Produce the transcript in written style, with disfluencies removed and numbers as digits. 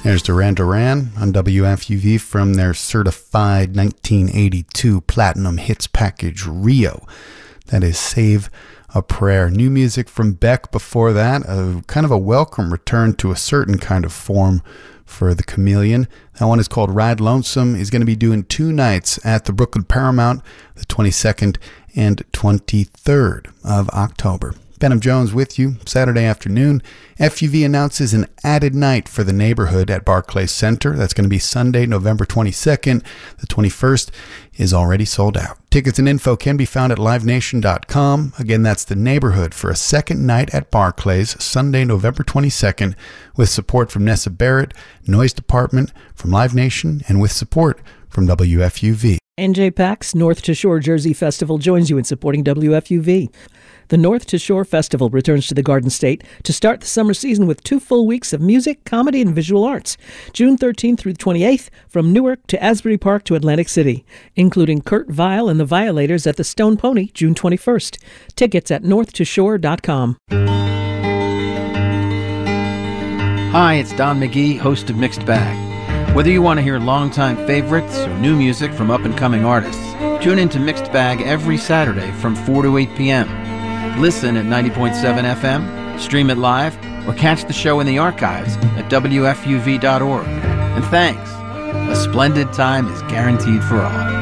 There's Duran Duran on WFUV from their certified 1982 Platinum Hits package, Rio. That is Save a Prayer. New music from Beck before that, a kind of a welcome return to a certain kind of form for the Chameleon. That one is called Ride Lonesome. He's going to be doing 2 nights at the Brooklyn Paramount, the 22nd and 23rd of October. Benham Jones with you Saturday afternoon. FUV announces an added night for the neighborhood at Barclays Center. That's going to be Sunday, November 22nd. The 21st is already sold out. Tickets and info can be found at livenation.com. Again, that's the neighborhood for a second night at Barclays, Sunday, November 22nd, with support from Nessa Barrett, Noise Department, from Live Nation, and with support from WFUV. NJ Pack's North to Shore Jersey Festival joins you in supporting WFUV. The North to Shore Festival returns to the Garden State to start the summer season with 2 full weeks of music, comedy, and visual arts, June 13th through the 28th, from Newark to Asbury Park to Atlantic City, including Kurt Vile and the Violators at the Stone Pony, June 21st. Tickets at northtoshore.com. Hi, it's Don McGee, host of Mixed Bag. Whether you want to hear longtime favorites or new music from up-and-coming artists, tune in to Mixed Bag every Saturday from 4 to 8 p.m. Listen at 90.7 FM, stream it live, or catch the show in the archives at WFUV.org. And thanks. A splendid time is guaranteed for all.